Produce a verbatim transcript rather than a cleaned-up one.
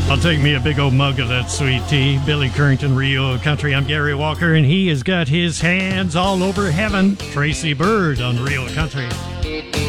I'll take me a big old mug of that sweet tea. Billy Currington, Rio Country. I'm Gary Walker, and he has got his hands all over heaven. Tracy Bird on Rio Country.